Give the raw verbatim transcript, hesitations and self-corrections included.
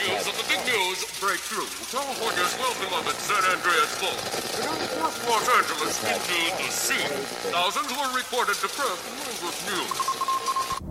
news of the big news breakthrough. California's well-beloved San Andreas Fault. It forced Los Angeles into the sea. Thousands were reported depressed in English news.